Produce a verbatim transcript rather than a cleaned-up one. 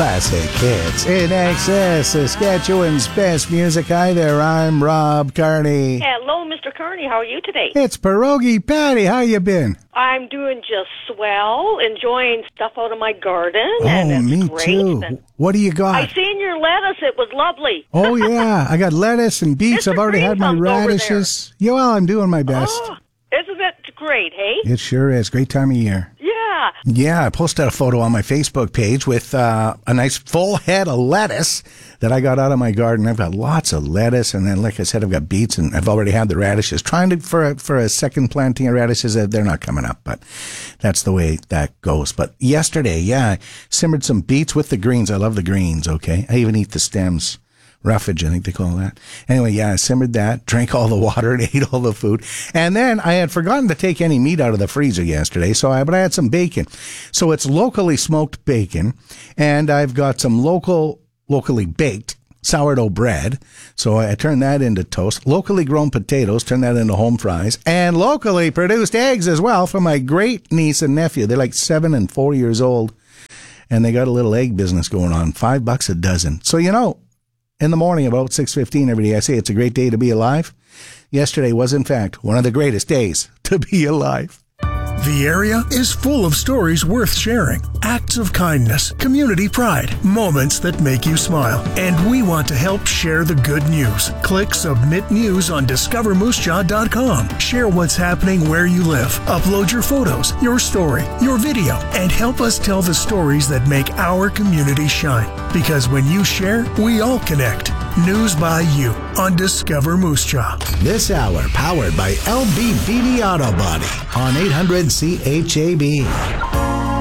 Classic hits in excess, Saskatchewan's best music. Hi there, I'm Rob Carney. Hello, Mister Carney. How are you today? It's Pierogi Patty. How you been? I'm doing just swell, enjoying stuff out of my garden. Oh, and it's me great. too. And what do you got? I seen your lettuce. It was lovely. Oh, yeah. I got lettuce and beets. Mister I've already had my Green Thumb's over radishes. Yeah, well, I'm doing my best. Oh, isn't it great, hey? It sure is. Great time of year. Yeah. Yeah, I posted a photo on my Facebook page with uh, a nice full head of lettuce that I got out of my garden. I've got lots of lettuce, and then, like I said, I've got beets, and I've already had the radishes. Trying to for a, for a second planting of radishes, uh, they're not coming up, but that's the way that goes. But yesterday, yeah, I simmered some beets with the greens. I love the greens, okay? I even eat the stems. Roughage, I think they call that. Anyway, yeah, I simmered that, drank all the water, and ate all the food. And then I had forgotten to take any meat out of the freezer yesterday, so I, but I had some bacon. So it's locally smoked bacon, and I've got some local, locally baked sourdough bread. So I turned that into toast. Locally grown potatoes, turned that into home fries, and locally produced eggs as well for my great niece and nephew. They're like seven and four years old, and they got a little egg business going on. Five bucks a dozen. So, you know, in the morning, about six fifteen every day, I say it's a great day to be alive. Yesterday was, in fact, one of the greatest days to be alive. The area is full of stories worth sharing, acts of kindness, community pride, moments that make you smile. And we want to help share the good news. Click Submit News on discover moose jaw dot com. Share what's happening where you live. Upload your photos, your story, your video, and help us tell the stories that make our community shine. Because when you share, we all connect. News by you on Discover Moose Jaw. This hour powered by L B B B Auto Body on eight hundred C H A B.